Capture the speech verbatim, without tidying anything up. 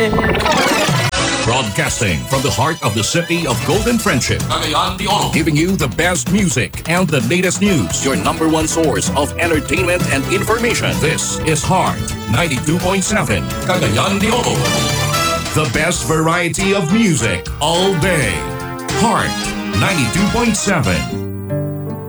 Broadcasting from the heart of the city of Golden Friendship, Cagayan de Oro. giving you the best music and the latest news. Your number one source of entertainment and information. This is Heart ninety-two point seven, Cagayan de Oro. the best variety of music all day. Heart ninety-two point seven.